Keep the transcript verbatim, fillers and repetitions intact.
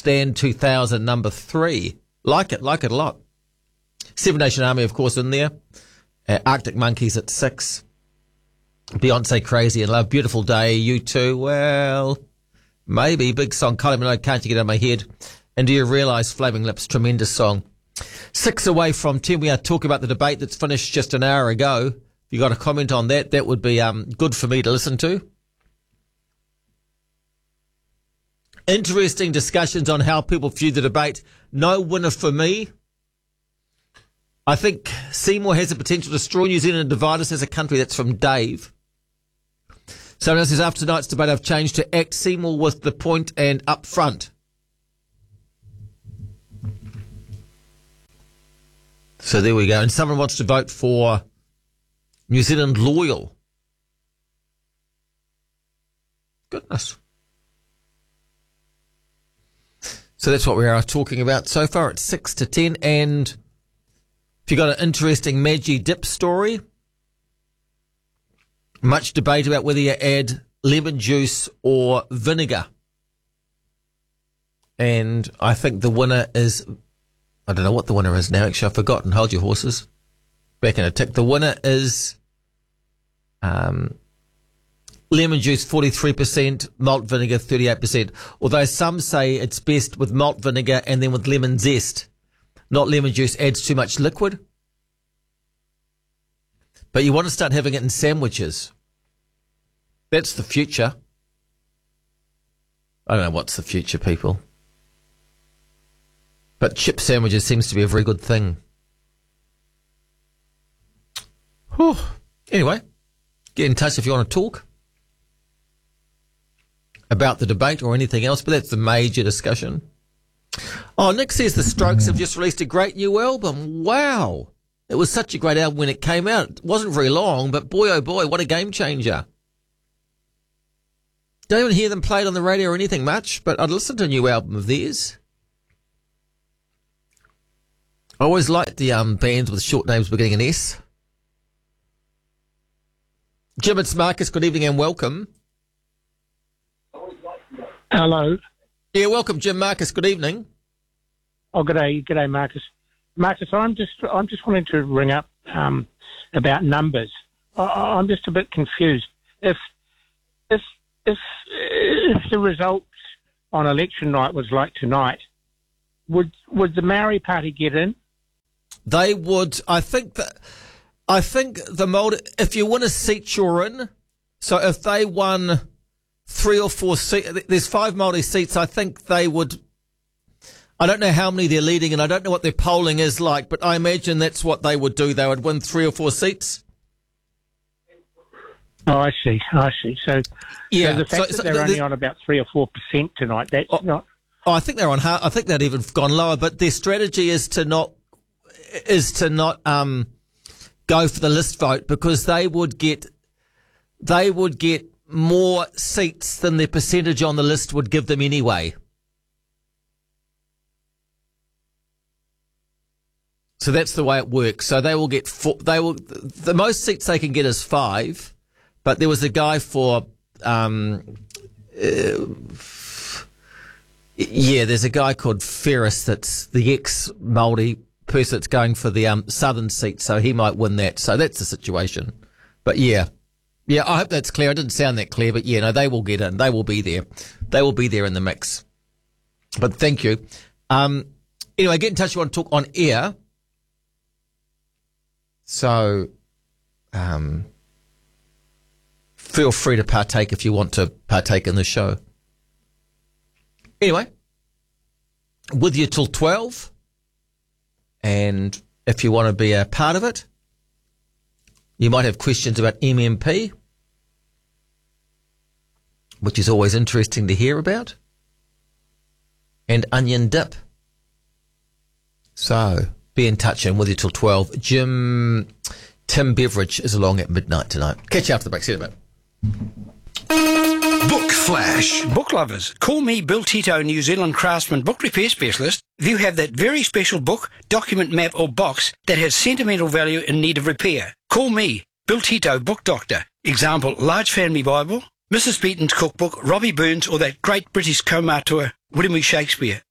Stand two thousand, number three. Like it, like it a lot. Seven Nation Army, of course, in there. Uh, Arctic Monkeys at six. Beyonce, Crazy in Love. Beautiful Day. You Too. Well, maybe. Big song. Kylie Minogue, Can't You Get Out of My Head. And Do You Realise? Flaming Lips. Tremendous song. Six away from ten. We are talking about the debate that's finished just an hour ago. If you got a comment on that, that would be um, good for me to listen to. Interesting discussions on how people view the debate. No winner for me. I think Seymour has the potential to destroy New Zealand and divide us as a country. That's from Dave. Someone else says, after tonight's debate, I've changed to act Seymour with the point and up front. So there we go. And someone wants to vote for New Zealand loyal. Goodness. So that's what we are talking about so far. It's six to ten. And if you've got an interesting Maggi dip story, much debate about whether you add lemon juice or vinegar. And I think the winner is, I don't know what the winner is now. Actually, I've forgotten. Hold your horses. Back in a tick. The winner is um, lemon juice, forty-three percent, malt vinegar, thirty-eight percent. Although some say it's best with malt vinegar and then with lemon zest. Not lemon juice adds too much liquid. But you want to start having it in sandwiches. That's the future. I don't know what's the future, people. But chip sandwiches seems to be a very good thing. Whew. Anyway, get in touch if you want to talk about the debate or anything else, but that's the major discussion. Oh, Nick says the Strokes have just released a great new album. Wow. It was such a great album when it came out. It wasn't very long, but boy, oh boy, what a game changer. Don't even hear them played on the radio or anything much, but I'd listen to a new album of theirs. I always liked the um, bands with short names beginning in S. Jim, it's Marcus. Good evening and welcome. Hello. Yeah, welcome, Jim. Marcus, good evening. Oh, good day, good day, Marcus. Marcus, I'm just, I'm just wanting to ring up um, about numbers. I, I'm just a bit confused. If, if, if, if the result on election night was like tonight, would would the Maori Party get in? They would. I think that. I think the Māori. If you win a seat, you're in. So if they won three or four seats, there's five Māori seats. I think they would. I don't know how many they're leading, and I don't know what their polling is like, but I imagine that's what they would do. They would win three or four seats. Oh, I see. I see. So, yeah, so the fact so, that they're so only the, on about three or four percent tonight, that's oh, not. Oh, I think they're on. I think they'd even gone lower, but their strategy is to not is to not um go for the list vote because they would get they would get more seats than their percentage on the list would give them anyway. So that's the way it works. So they will get four, they will the most seats they can get is five, but there was a guy for um. Uh, Yeah, there's a guy called Ferris that's the ex-Māori person that's going for the um, southern seat, so he might win that. So that's the situation. But yeah, yeah, I hope that's clear. It didn't sound that clear, but yeah, no, they will get in. They will be there. They will be there in the mix. But thank you. Um, anyway, get in touch if you want to talk on air. So um, feel free to partake if you want to partake in the show. Anyway, with you till twelve, and if you want to be a part of it, you might have questions about M M P, which is always interesting to hear about, and onion dip. So, be in touch, and with you till twelve. Jim, Tim Beveridge is along at midnight tonight. Catch you after the break. See you in a bit. Book Flash. Book lovers, call me Bill Tito, New Zealand Craftsman Book Repair Specialist. If you have that very special book, document, map or box that has sentimental value in need of repair, call me, Bill Tito, Book Doctor. Example, Large Family Bible, Missus Beaton's Cookbook, Robbie Burns or that great British Kaumatua, William E. Shakespeare.